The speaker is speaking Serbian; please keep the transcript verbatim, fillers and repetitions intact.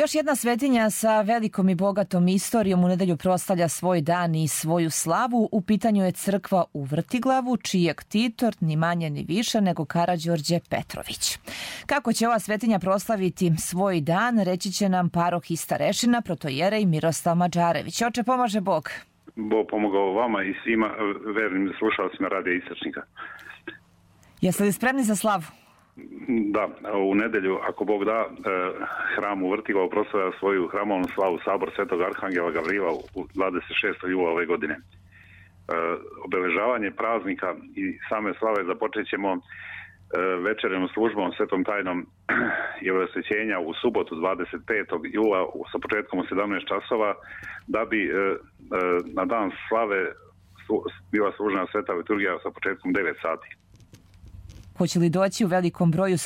Još jedna svetinja sa velikom i bogatom istorijom u nedelju proslavlja svoj dan i svoju slavu. U pitanju je crkva u Vrtiglavu, čiji je ktitor ni manje ni više nego Karađorđe Petrović. Kako će ova svetinja proslaviti svoj dan, reći će nam paroh iz Starešina, protojerej Miroslav Mađarević. Oče, pomaže Bog. Bog pomogao vama i svima vernim slušalcima Radija Istočnika. Jeste li spremni za slavu? Da, u nedelju, ako Bog da, hram u Vrtiglavu proslavlja svoju hramovnu slavu Sabor Svetog Arhangela Gavrila u dvadeset šestog jula ove godine. Obeležavanje praznika i same slave započet ćemo večernjom službom Svetom tajnom Jevrosvećenja u subotu dvadeset petog jula sa početkom u sedamnaest časova, da bi na dan slave bila služena sveta liturgija sa početkom devet sati. Hoće li doći u velikom broju